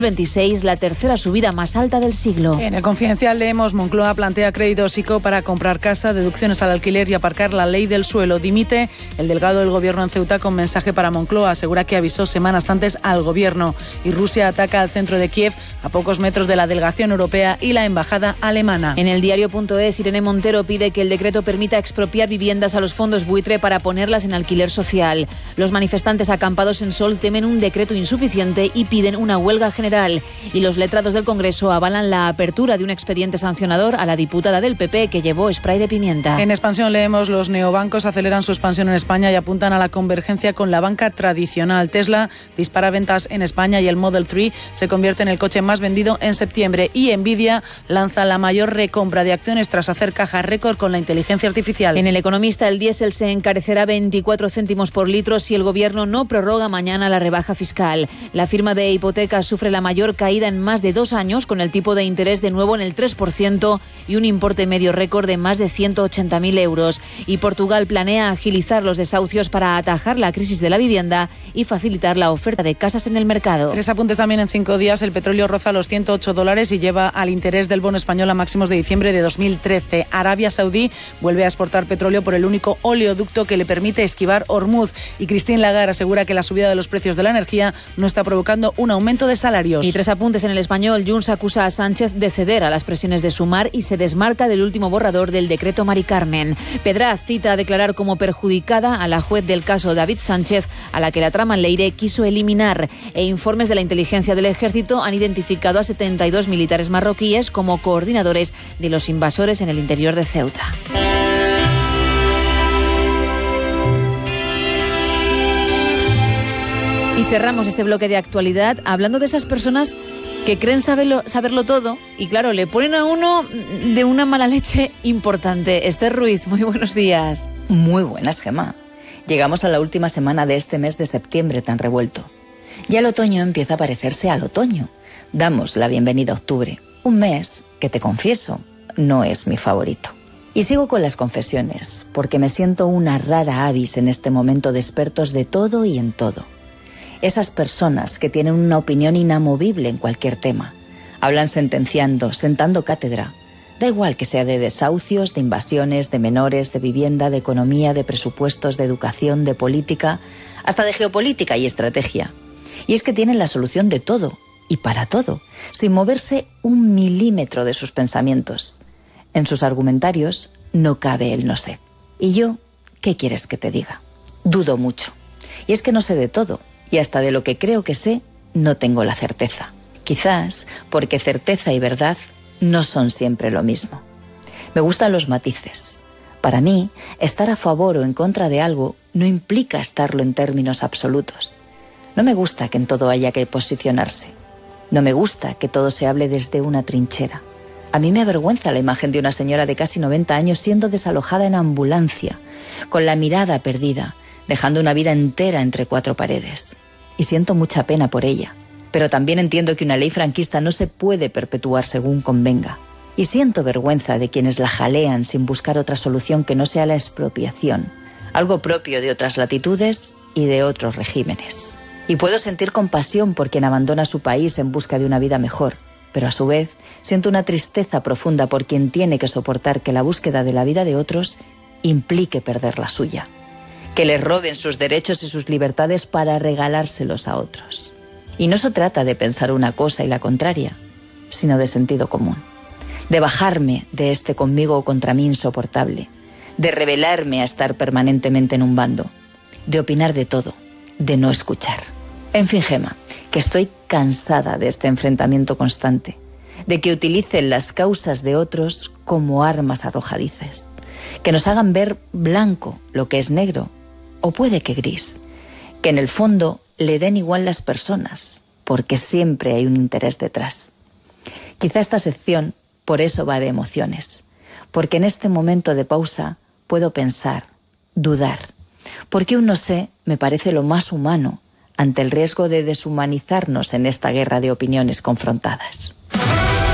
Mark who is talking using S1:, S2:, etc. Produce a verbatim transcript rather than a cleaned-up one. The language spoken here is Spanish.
S1: veintiséis, la tercera subida más alta del siglo.
S2: En el Confidencial leemos: Moncloa plantea créditos ICO para comprar casa, deducciones al alquiler y aparcar la ley del suelo. Dimite el delegado del gobierno en Ceuta con mensaje para Moncloa. Asegura que avisó semanas antes al gobierno. Y Rusia ataca al centro de Kiev, a pocos metros de la delegación europea y la embajada alemana.
S1: En el diario.es, Irene Montero pide que el decreto permita expropiar viviendas a los fondos buitre para ponerlas en alquiler social. Los manifestantes acampados en Sol temen un decreto insuficiente y piden una huelga general. Y los letrados del Congreso avalan la apertura de un expediente sancionador a la diputada del P P que llevó spray de pimienta.
S2: En Expansión leemos: los neobancos aceleran su expansión en España y apuntan a la convergencia con la banca tradicional. Tesla dispara ventas en España y el Model tres se convierte en el coche más vendido en septiembre. Y Nvidia lanza la mayor recompra de acciones tras hacer caja récord con la inteligencia artificial.
S1: En El Economista, el diésel se encarecerá veinticuatro céntimos por litro si el gobierno no prorroga mañana la rebaja fiscal. La firma de hipotecas sufre la mayor caída en más de dos años, con el tipo de interés de nuevo en el tres por ciento y un importe medio récord de más de ciento ochenta mil euros. Y Portugal planea agilizar los desahucios para atajar la crisis de la vivienda y facilitar la oferta de casas en el mercado.
S2: Tres apuntes también en cinco días. El petróleo roza los ciento ocho dólares y lleva al interés del bono español a máximos de diciembre de dos mil trece. Arabia Saudí vuelve a exportar petróleo por el único oleoducto que le permite esquivar Hormuz. Y Christine Lagarde asegura que la subida de los precios de la energía no está provocando un aumento de salarios.
S1: Y tres apuntes en El Español. Junts acusa a Sánchez de ceder a las presiones de Sumar y se desmarca del último borrador del decreto Mari Carmen. Pedraz cita a declarar como perjudicada a la juez del caso David Sánchez, a la que la trama Leire quiso eliminar. E informes de la inteligencia del Ejército han identificado a setenta y dos militares marroquíes como coordinadores de los invasores en el interior de Ceuta. Y cerramos este bloque de actualidad hablando de esas personas que creen saberlo, saberlo todo y, claro, le ponen a uno de una mala leche importante. Esther Ruiz, muy buenos días.
S3: Muy buenas, Gemma. Llegamos a la última semana de este mes de septiembre tan revuelto. Ya el otoño empieza a parecerse al otoño. Damos la bienvenida a octubre, un mes que, te confieso, no es mi favorito. Y sigo con las confesiones, porque me siento una rara avis en este momento de expertos de todo y en todo. Esas personas que tienen una opinión inamovible en cualquier tema. Hablan sentenciando, sentando cátedra. Da igual que sea de desahucios, de invasiones, de menores, de vivienda, de economía, de presupuestos, de educación, de política, hasta de geopolítica y estrategia. Y es que tienen la solución de todo, y para todo, sin moverse un milímetro de sus pensamientos. En sus argumentarios no cabe el no sé. Y yo, ¿qué quieres que te diga? Dudo mucho. Y es que no sé de todo. Y hasta de lo que creo que sé, no tengo la certeza. Quizás porque certeza y verdad no son siempre lo mismo. Me gustan los matices. Para mí, estar a favor o en contra de algo no implica estarlo en términos absolutos. No me gusta que en todo haya que posicionarse. No me gusta que todo se hable desde una trinchera. A mí me avergüenza la imagen de una señora de casi noventa años siendo desalojada en ambulancia, con la mirada perdida, dejando una vida entera entre cuatro paredes. Y siento mucha pena por ella. Pero también entiendo que una ley franquista no se puede perpetuar según convenga. Y siento vergüenza de quienes la jalean sin buscar otra solución que no sea la expropiación, algo propio de otras latitudes y de otros regímenes. Y puedo sentir compasión por quien abandona su país en busca de una vida mejor, pero a su vez siento una tristeza profunda por quien tiene que soportar que la búsqueda de la vida de otros implique perder la suya. Que les roben sus derechos y sus libertades para regalárselos a otros. Y no se trata de pensar una cosa y la contraria, sino de sentido común. De bajarme de este conmigo o contra mí insoportable. De rebelarme a estar permanentemente en un bando. De opinar de todo. De no escuchar. En fin, Gemma, que estoy cansada de este enfrentamiento constante. De que utilicen las causas de otros como armas arrojadizas. Que nos hagan ver blanco lo que es negro. O puede que gris, que en el fondo le den igual las personas, porque siempre hay un interés detrás. Quizá esta sección por eso va de emociones, porque en este momento de pausa puedo pensar, dudar, porque un no sé me parece lo más humano ante el riesgo de deshumanizarnos en esta guerra de opiniones confrontadas.